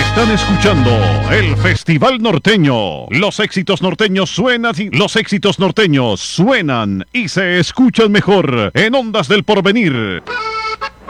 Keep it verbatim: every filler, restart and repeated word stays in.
Están escuchando el Festival Norteño. Los éxitos norteños suenan y los éxitos norteños suenan y se escuchan mejor en Ondas del Porvenir.